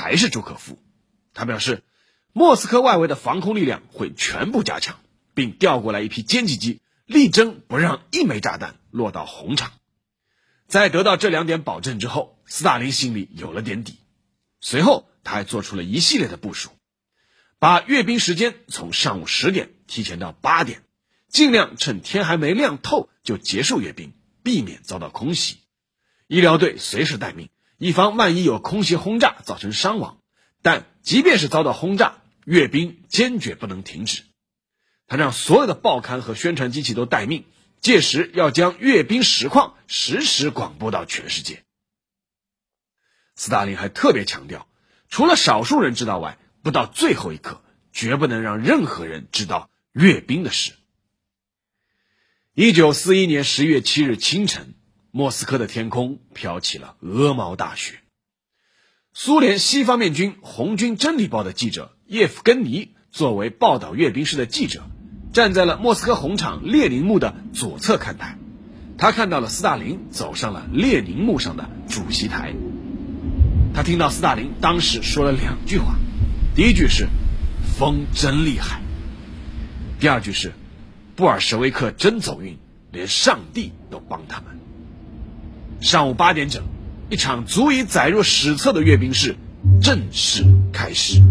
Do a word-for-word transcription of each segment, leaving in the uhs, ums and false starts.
还是朱可夫。他表示，莫斯科外围的防空力量会全部加强，并调过来一批歼击机，力争不让一枚炸弹落到红场。在得到这两点保证之后，斯大林心里有了点底。随后他还做出了一系列的部署，把阅兵时间从上午十点提前到八点，尽量趁天还没亮透就结束阅兵，避免遭到空袭。医疗队随时待命，以防万一有空袭轰炸造成伤亡。但即便是遭到轰炸，阅兵坚决不能停止。他让所有的报刊和宣传机器都待命，届时要将阅兵实况实时广播到全世界。斯大林还特别强调，除了少数人知道外，不到最后一刻绝不能让任何人知道阅兵的事。一九四一年十月七日清晨，莫斯科的天空飘起了鹅毛大雪。苏联西方面军红军真理报的记者叶夫根尼作为报道阅兵式的记者，站在了莫斯科红场列宁墓的左侧看台。他看到了斯大林走上了列宁墓上的主席台。他听到斯大林当时说了两句话，第一句是风真厉害，第二句是布尔什维克真走运，连上帝都帮他们。上午八点整，一场足以载入史册的阅兵式正式开始。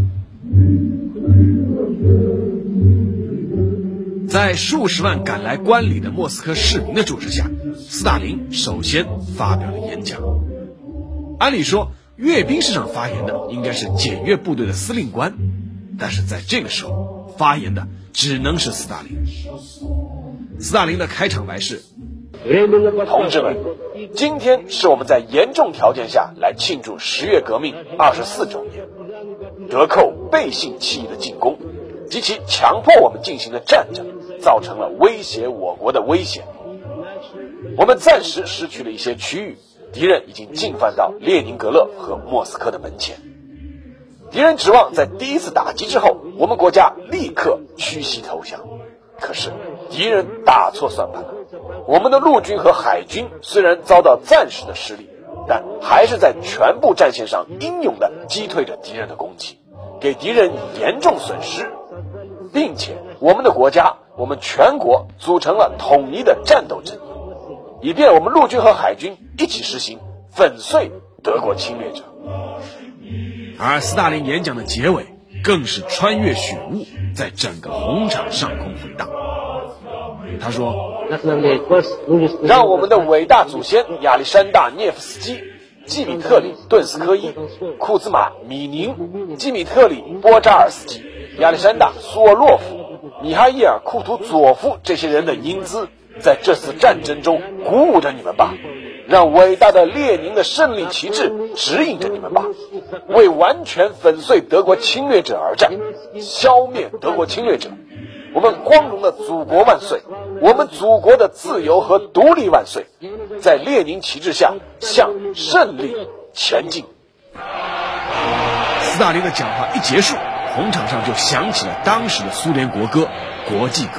在数十万赶来观礼的莫斯科市民的注视下，斯大林首先发表了演讲。按理说，阅兵式上发言的应该是检阅部队的司令官，但是在这个时候，发言的只能是斯大林。斯大林的开场白是：同志们，今天是我们在严重条件下来庆祝十月革命二十四周年。德寇背信弃义的进攻及其强迫我们进行的战争，造成了威胁我国的危险。我们暂时失去了一些区域，敌人已经进犯到列宁格勒和莫斯科的门前。敌人指望在第一次打击之后，我们国家立刻屈膝投降。可是敌人打错算盘了，我们的陆军和海军虽然遭到暂时的失利，但还是在全部战线上英勇地击退着敌人的攻击，给敌人严重损失，并且我们的国家，我们全国组成了统一的战斗阵营，以便我们陆军和海军一起实行粉碎德国侵略者。而斯大林演讲的结尾更是穿越雪雾，在整个红场上空回荡。他说，让我们的伟大祖先亚历山大涅夫斯基、季米特里顿斯科伊、库兹马米宁、季米特里波扎尔斯基、亚历山大苏沃洛夫、米哈伊尔库图佐夫这些人的英姿，在这次战争中鼓舞着你们吧，让伟大的列宁的胜利旗帜指引着你们吧，为完全粉碎德国侵略者而战，消灭德国侵略者。我们光荣的祖国万岁，我们祖国的自由和独立万岁，在列宁旗帜下向胜利前进。斯大林的讲话一结束，红场上就响起了当时的苏联国歌《国际歌》。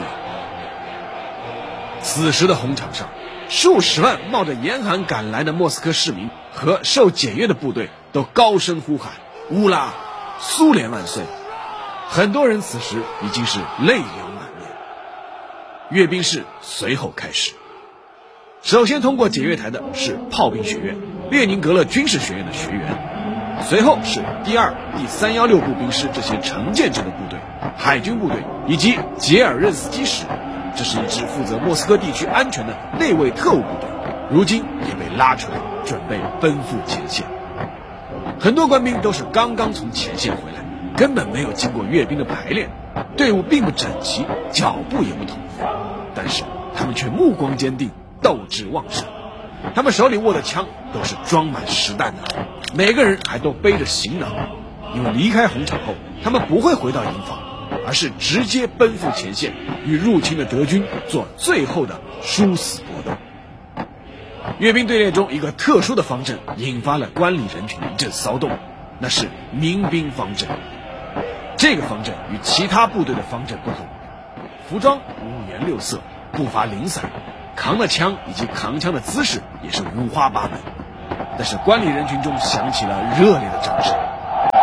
此时的红场上，数十万冒着严寒赶来的莫斯科市民和受检阅的部队都高声呼喊乌拉，苏联万岁。很多人此时已经是泪流满面。阅兵式随后开始，首先通过检阅台的是炮兵学院、列宁格勒军事学院的学员，随后是第二、第三幺六步兵师这些成建制的部队、海军部队以及杰尔任斯基师，这是一支负责莫斯科地区安全的内卫特务部队，如今也被拉出来，准备奔赴前线。很多官兵都是刚刚从前线回来，根本没有经过阅兵的排练，队伍并不整齐，脚步也不同，但是他们却目光坚定，斗志旺盛。他们手里握的枪都是装满实弹的，每个人还都背着行囊，因为离开红场后，他们不会回到营房，而是直接奔赴前线，与入侵的德军做最后的殊死搏斗。阅兵队列中一个特殊的方阵引发了观礼人群的一阵骚动，那是民兵方阵。这个方阵与其他部队的方阵不同，服装五颜六色，步伐零散，扛的枪以及扛枪的姿势也是五花八门。但是观礼人群中响起了热烈的掌声，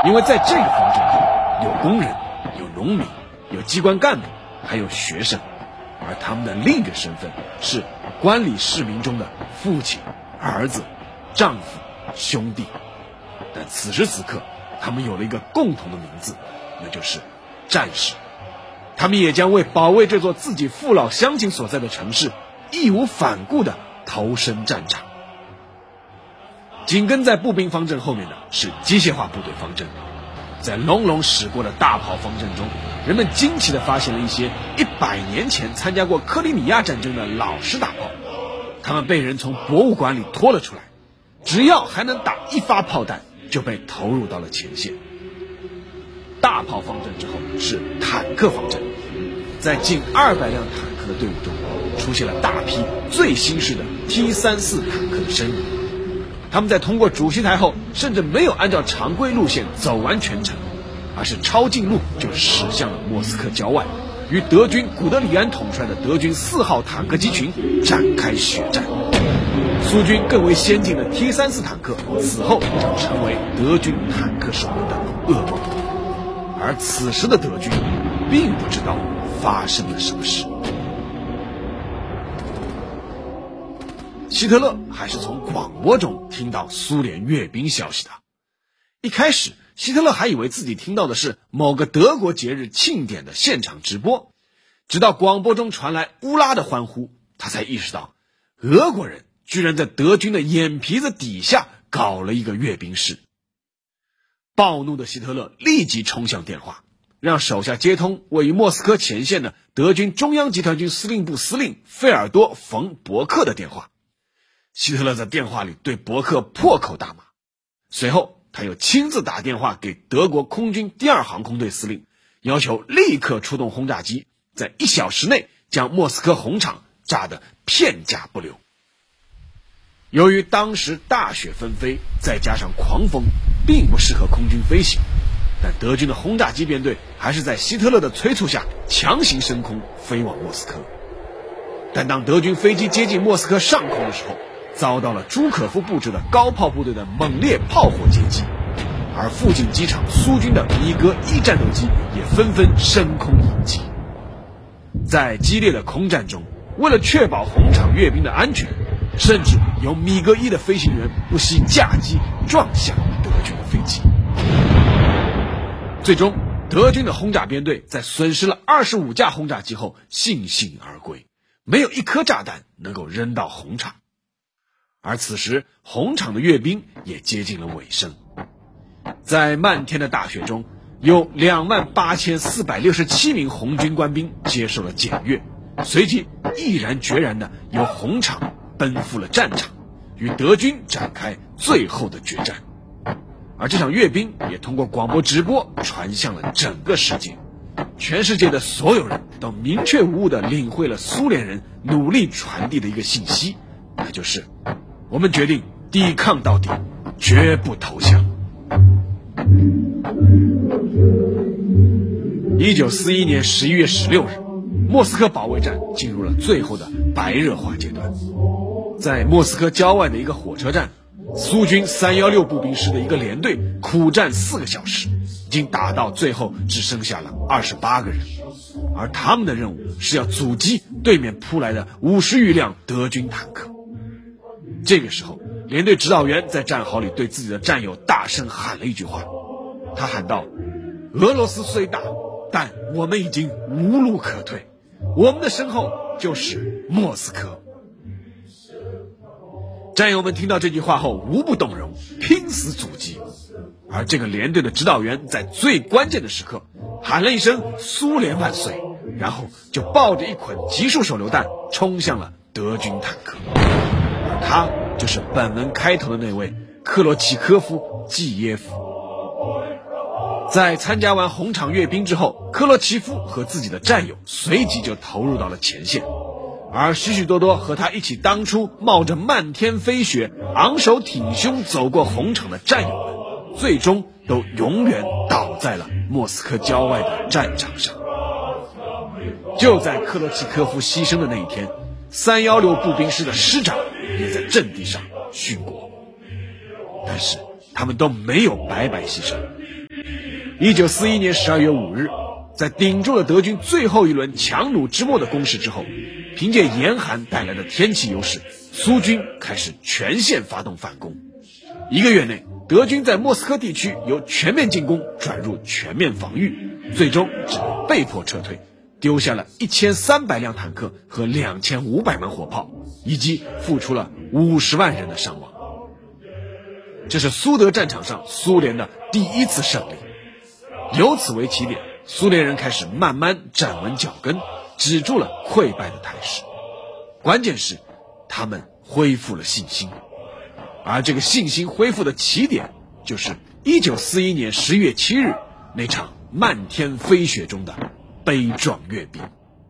因为在这个方阵中有工人、有农民、有机关干部，还有学生，而他们的另一个身份是观礼市民中的父亲、儿子、丈夫、兄弟。但此时此刻，他们有了一个共同的名字，那就是战士。他们也将为保卫这座自己父老乡亲所在的城市，义无反顾地投身战场。紧跟在步兵方阵后面的是机械化部队方阵。在隆隆驶过的大炮方阵中，人们惊奇地发现了一些一百年前参加过克里米亚战争的老式大炮，他们被人从博物馆里拖了出来，只要还能打一发炮弹，就被投入到了前线。大炮方阵之后是坦克方阵，在近二百辆坦克的队伍中，出现了大批最新式的 T 三十四 坦克的身影。他们在通过主席台后，甚至没有按照常规路线走完全程，而是抄近路就驶向了莫斯科郊外，与德军古德里安统帅的德军四号坦克机群展开血战。苏军更为先进的 T 三十四 坦克此后将成为德军坦克手中的噩梦。而此时的德军并不知道发生了什么事。希特勒还是从广播中听到苏联阅兵消息的。一开始，希特勒还以为自己听到的是某个德国节日庆典的现场直播，直到广播中传来乌拉的欢呼，他才意识到俄国人居然在德军的眼皮子底下搞了一个阅兵式。暴怒的希特勒立即冲向电话，让手下接通位于莫斯科前线的德军中央集团军司令部司令费尔多·冯·伯克的电话。希特勒在电话里对伯克破口大骂，随后他又亲自打电话给德国空军第二航空队司令，要求立刻出动轰炸机，在一小时内将莫斯科红场炸得片甲不留。由于当时大雪纷飞，再加上狂风，并不适合空军飞行，但德军的轰炸机编队还是在希特勒的催促下强行升空飞往莫斯科。但当德军飞机接近莫斯科上空的时候，遭到了朱可夫布置的高炮部队的猛烈炮火接击，而附近机场苏军的米格一战斗机也纷纷升空迎击。在激烈的空战中，为了确保红场阅兵的安全，甚至有米格一的飞行员不惜架机撞向德军的飞机。最终，德军的轰炸编队在损失了二十五架轰炸机后悻悻而归，没有一颗炸弹能够扔到红场。而此时红场的阅兵也接近了尾声，在漫天的大雪中，有两万八千四百六十七名红军官兵接受了检阅，随即毅然决然地由红场奔赴了战场，与德军展开最后的决战。而这场阅兵也通过广播直播传向了整个世界，全世界的所有人都明确无误地领会了苏联人努力传递的一个信息，那就是我们决定抵抗到底，绝不投降。一九四一年十一月十六日，莫斯科保卫战进入了最后的白热化阶段。在莫斯科郊外的一个火车站，苏军三一六步兵师的一个连队苦战四个小时，已经打到最后只剩下了二十八个人，而他们的任务是要阻击对面扑来的五十余辆德军坦克。这个时候，连队指导员在战壕里对自己的战友大声喊了一句话，他喊道：俄罗斯虽大，但我们已经无路可退，我们的身后就是莫斯科。战友们听到这句话后无不动容，拼死阻击。而这个连队的指导员在最关键的时刻喊了一声苏联万岁，然后就抱着一捆集束手榴弹冲向了德军坦克。而他就是本文开头的那位克罗奇科夫季耶夫。在参加完红场阅兵之后，克罗奇夫和自己的战友随即就投入到了前线，而许许多多和他一起当初冒着漫天飞雪昂首挺胸走过红场的战友们，最终都永远倒在了莫斯科郊外的战场上。就在克罗奇科夫牺牲的那一天，三一六步兵师的师长也在阵地上殉国，但是他们都没有白白牺牲， 一九四一年十二月五日，在顶住了德军最后一轮强弩之末的攻势之后，凭借严寒带来的天气优势，苏军开始全线发动反攻。一个月内，德军在莫斯科地区由全面进攻转入全面防御，最终只能被迫撤退，丢下了一千三百辆坦克和两千五百门火炮，以及付出了五十万人的伤亡。这是苏德战场上苏联的第一次胜利。由此为起点，苏联人开始慢慢站稳脚跟，止住了溃败的态势。关键是他们恢复了信心，而这个信心恢复的起点，就是一九四一年十月七日那场漫天飞雪中的悲壮阅兵。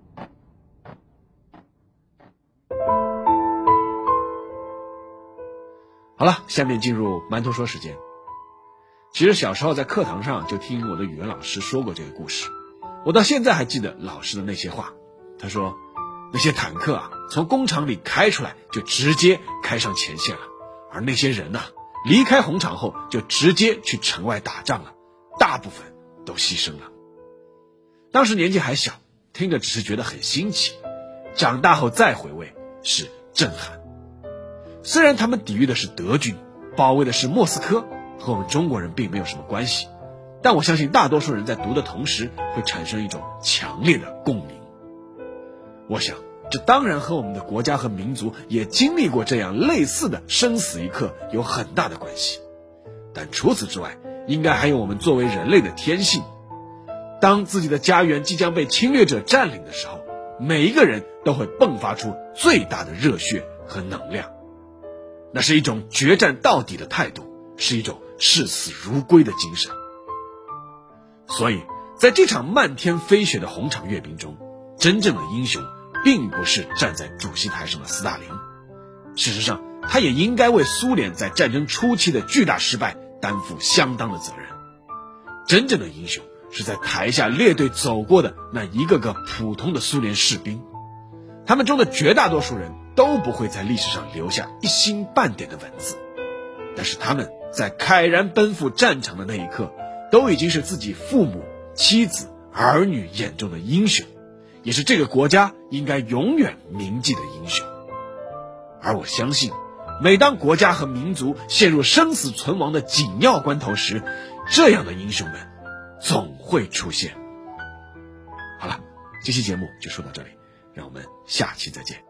好了，下面进入馒头说时间。其实小时候在课堂上就听我的语文老师说过这个故事，我到现在还记得老师的那些话。他说，那些坦克啊，从工厂里开出来就直接开上前线了，而那些人啊，离开红场后就直接去城外打仗了，大部分都牺牲了。当时年纪还小，听着只是觉得很新奇，长大后再回味是震撼。虽然他们抵御的是德军，保卫的是莫斯科，和我们中国人并没有什么关系，但我相信大多数人在读的同时会产生一种强烈的共鸣。我想这当然和我们的国家和民族也经历过这样类似的生死一刻有很大的关系，但除此之外，应该还有我们作为人类的天性。当自己的家园即将被侵略者占领的时候，每一个人都会迸发出最大的热血和能量，那是一种决战到底的态度，是一种视死如归的精神。所以在这场漫天飞雪的红场阅兵中，真正的英雄并不是站在主席台上的斯大林，事实上他也应该为苏联在战争初期的巨大失败担负相当的责任。真正的英雄是在台下列队走过的那一个个普通的苏联士兵，他们中的绝大多数人都不会在历史上留下一星半点的文字，但是他们在慨然奔赴战场的那一刻，都已经是自己父母、妻子、儿女眼中的英雄，也是这个国家应该永远铭记的英雄。而我相信，每当国家和民族陷入生死存亡的紧要关头时，这样的英雄们总会出现。好了，这期节目就说到这里，让我们下期再见。